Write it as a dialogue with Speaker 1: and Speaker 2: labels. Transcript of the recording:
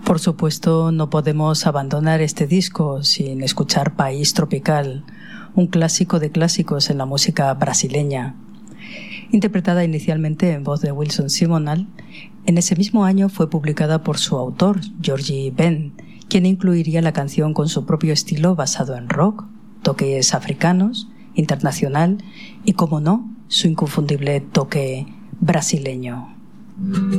Speaker 1: Por supuesto, no podemos abandonar este disco sin escuchar País Tropical, un clásico de clásicos en la música brasileña. Interpretada inicialmente en voz de Wilson Simonal, en ese mismo año fue publicada por su autor, Jorge Ben, quien incluiría la canción con su propio estilo basado en rock, toques africanos, internacional y, como no, su inconfundible toque brasileño.